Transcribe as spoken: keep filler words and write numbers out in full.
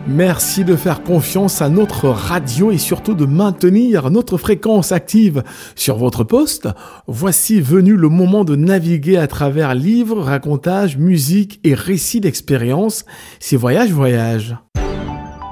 Merci de faire confiance à notre radio et surtout de maintenir notre fréquence active sur votre poste. Voici venu le moment de naviguer à travers livres, racontages, musique et récits d'expériences. C'est Voyage Voyage.